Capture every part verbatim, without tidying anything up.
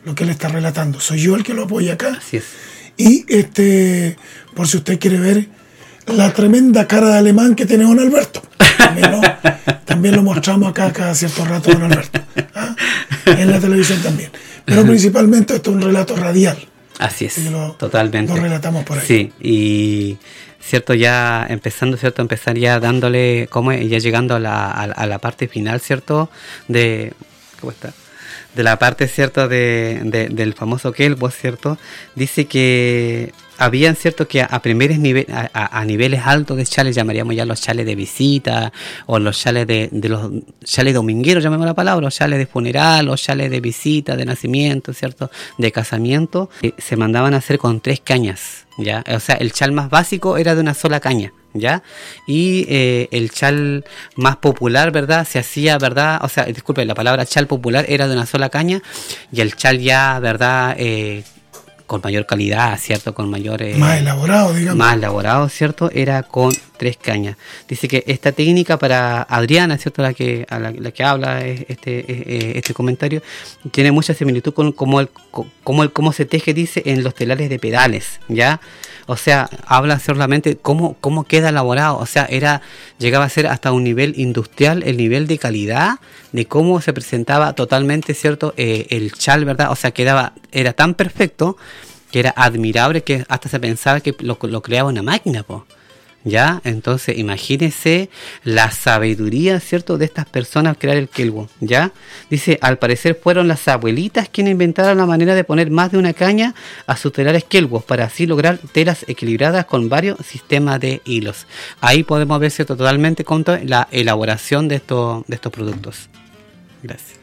lo que él está relatando. Soy yo el que lo apoya acá. Así es. Y este, por si usted quiere ver la tremenda cara de alemán que tiene don Alberto. También lo, también lo mostramos acá cada cierto rato don Alberto. ¿Ah? En la televisión también. Pero principalmente esto es un relato radial. Así es, lo, totalmente. Lo relatamos por ahí. Sí, y cierto, ya empezando, cierto, empezar ya dándole, como ya llegando a la, a, a la parte final, cierto, de, ¿cómo está? De la parte, cierto, de, de del famoso Kelbos, cierto, dice que habían, cierto, que a primeros niveles, a, a, a niveles altos de chales, llamaríamos ya los chales de visita, o los chales de, de los chales domingueros, llamemos la palabra, los chales de funeral, los chales de visita, de nacimiento, cierto, de casamiento, eh, se mandaban a hacer con tres cañas, ya, o sea, el chal más básico era de una sola caña, ¿ya? Y eh, el chal más popular, ¿verdad? Se hacía, ¿verdad? O sea, disculpe, la palabra chal popular era de una sola caña, y el chal ya, ¿verdad? Eh, con mayor calidad, ¿cierto? Con mayor... Eh, más elaborado, digamos. Más elaborado, ¿cierto? Era con tres cañas. Dice que esta técnica para Adriana, ¿cierto? La que, a la, la que habla este, este comentario, tiene mucha similitud con cómo el, cómo el, cómo se teje, dice, en los telares de pedales, ¿ya? O sea, habla solamente cómo, cómo queda elaborado. O sea, era llegaba a ser hasta un nivel industrial, el nivel de calidad, de cómo se presentaba totalmente, ¿cierto? Eh, el chal, ¿verdad? O sea, quedaba, era tan perfecto que era admirable que hasta se pensaba que lo, lo creaba una máquina, po. ¿Ya? Entonces, imagínense la sabiduría, ¿cierto?, de estas personas al crear el kelbo, ¿ya? Dice, al parecer fueron las abuelitas quienes inventaron la manera de poner más de una caña a sus telares kelbos para así lograr telas equilibradas con varios sistemas de hilos. Ahí podemos ver, ¿cierto?, totalmente con la elaboración de estos, de estos productos. Gracias.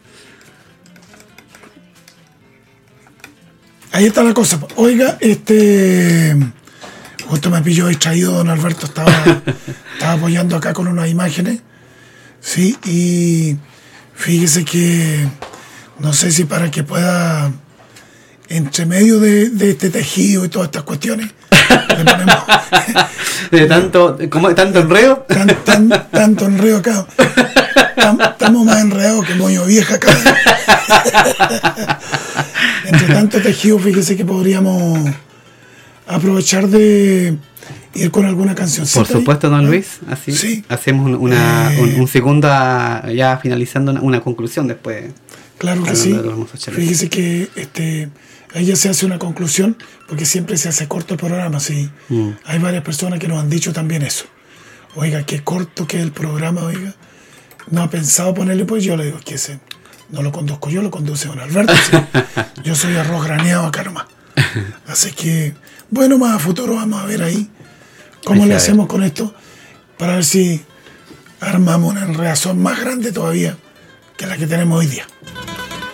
Ahí está la cosa. Oiga, este... justo me pilló distraído, don Alberto estaba, estaba apoyando acá con unas imágenes, sí, y fíjese que no sé si para que pueda, entre medio de, de este tejido y todas estas cuestiones, le ponemos de tanto, ¿cómo, tanto enredo? Tan, tan, tanto enredo acá. Estamos más enredados que moño vieja acá. Entre tanto tejido, fíjese que podríamos aprovechar de ir con alguna cancioncita. Por supuesto, don ahí. Luis, así sí. hacemos una, eh, un, un segunda, ya finalizando una, una conclusión después. Claro que sí. Fíjese que este, ahí ya se hace una conclusión, porque siempre se hace corto el programa, sí. Mm. Hay varias personas que nos han dicho también eso. Oiga, qué corto que es el programa, oiga. No ha pensado ponerle, pues yo le digo que ese no lo conduzco yo, lo conduce don Alberto. ¿Sí? Yo soy arroz graneado acá nomás. Así que, bueno, más a futuro vamos a ver ahí cómo le hacemos con esto, para ver si armamos una enredazón más grande todavía que la que tenemos hoy día.